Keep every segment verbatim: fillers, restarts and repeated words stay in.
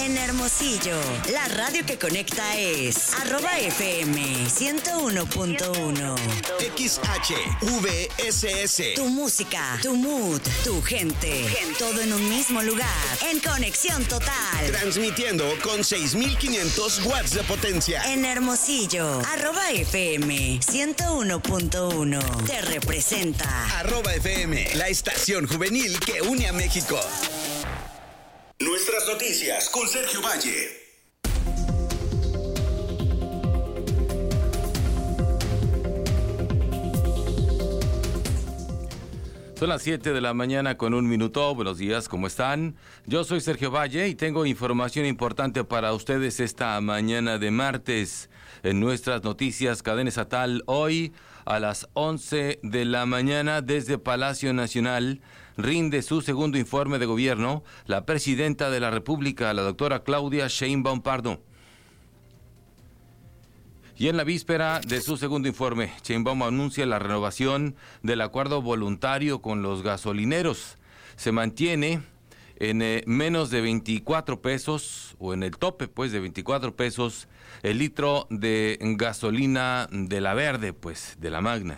En Hermosillo, la radio que conecta es arroba F M ciento uno punto uno. X H V S S. Tu música, tu mood, tu gente. Todo en un mismo lugar. En conexión total. Transmitiendo con seis mil quinientos watts de potencia. En Hermosillo, arroba F M ciento uno punto uno. Te representa. Arroba F M, la estación juvenil que une a México. Nuestras noticias con Sergio Valle. Son las siete de la mañana con un minuto. Buenos días, ¿cómo están? Yo soy Sergio Valle y tengo información importante para ustedes esta mañana de martes. En nuestras noticias, cadena estatal, hoy a las once de la mañana desde Palacio Nacional rinde su segundo informe de gobierno la presidenta de la República, la doctora Claudia Sheinbaum Pardo. Y en la víspera de su segundo informe, Sheinbaum anuncia la renovación del acuerdo voluntario con los gasolineros. Se mantiene en eh, menos de veinticuatro pesos, o en el tope pues de veinticuatro pesos, el litro de gasolina de la verde, pues de la magna.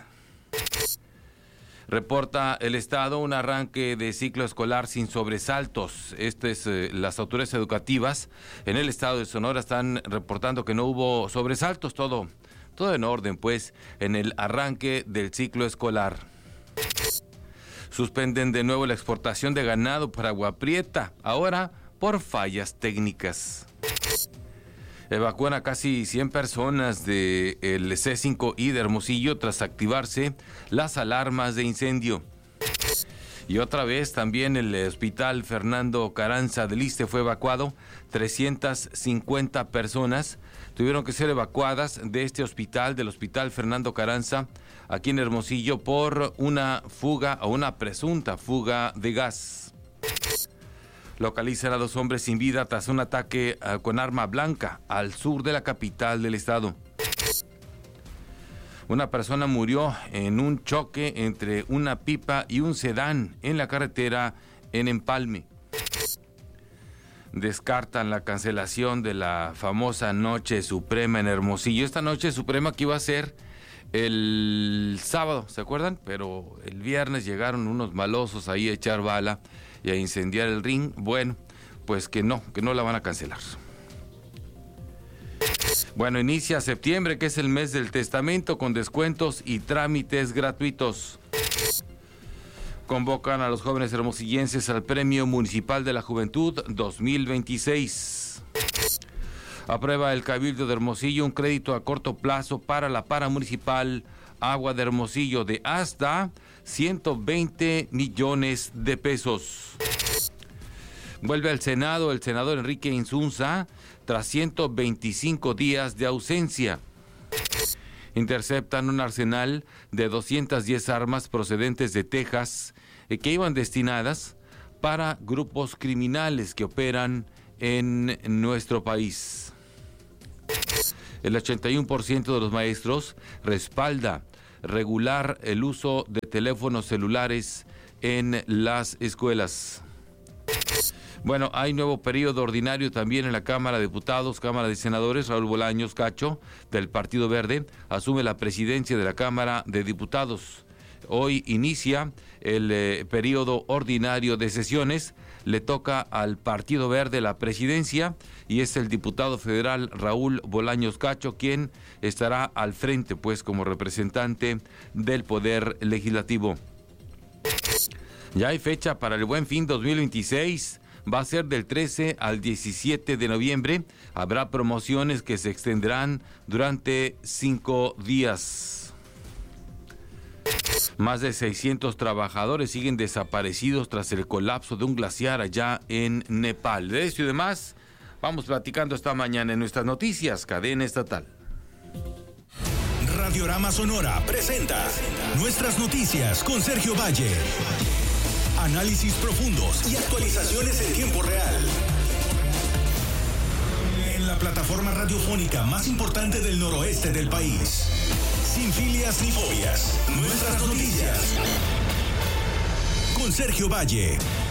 Reporta el Estado un arranque de ciclo escolar sin sobresaltos. Esto es, eh, las autoridades educativas en el estado de Sonora están reportando que no hubo sobresaltos, todo, todo en orden, pues, en el arranque del ciclo escolar. Suspenden de nuevo la exportación de ganado para Agua Prieta, ahora por fallas técnicas. Evacúan a casi cien personas del C cinco I de Hermosillo tras activarse las alarmas de incendio. Y otra vez también el hospital Fernando Carranza del Iste fue evacuado. trescientas cincuenta personas tuvieron que ser evacuadas de este hospital, del hospital Fernando Carranza, aquí en Hermosillo, por una fuga o una presunta fuga de gas. Localizan a dos hombres sin vida tras un ataque uh, con arma blanca al sur de la capital del estado. Una persona murió en un choque entre una pipa y un sedán en la carretera en Empalme. Descartan la cancelación de la famosa Noche Suprema en Hermosillo. Esta Noche Suprema que iba a ser el sábado, ¿se acuerdan? Pero el viernes llegaron unos malosos ahí a echar bala y a incendiar el ring. Bueno, pues que no, que no la van a cancelar. Bueno, inicia septiembre, que es el mes del testamento, con descuentos y trámites gratuitos. Convocan a los jóvenes hermosillenses al Premio Municipal de la Juventud dos mil veintiséis. Aprueba el Cabildo de Hermosillo un crédito a corto plazo para la paramunicipal Agua de Hermosillo de hasta ciento veinte millones de pesos. Vuelve al Senado el senador Enrique Insunza tras ciento veinticinco días de ausencia. Interceptan un arsenal de doscientas diez armas procedentes de Texas eh, que iban destinadas para grupos criminales que operan en nuestro país. El ochenta y uno por ciento de los maestros respalda regular el uso de teléfonos celulares en las escuelas. Bueno, hay nuevo periodo ordinario también en la Cámara de Diputados, Cámara de Senadores. Raúl Bolaños Cacho, del Partido Verde, asume la presidencia de la Cámara de Diputados. Hoy inicia el eh, periodo ordinario de sesiones. Le toca al Partido Verde la presidencia y es el diputado federal Raúl Bolaños Cacho quien estará al frente, pues, como representante del Poder Legislativo. Ya hay fecha para el Buen Fin dos mil veintiséis. Va a ser del trece al diecisiete de noviembre. Habrá promociones que se extenderán durante cinco días. Más de seiscientos trabajadores siguen desaparecidos tras el colapso de un glaciar allá en Nepal. De esto y demás vamos platicando esta mañana en nuestras noticias, cadena estatal. Radiorama Sonora presenta Nuestras Noticias con Sergio Valle. Análisis profundos y actualizaciones en tiempo real. En la plataforma radiofónica más importante del noroeste del país. Sin filias ni fobias. Nuestras Noticias. Con Sergio Valle.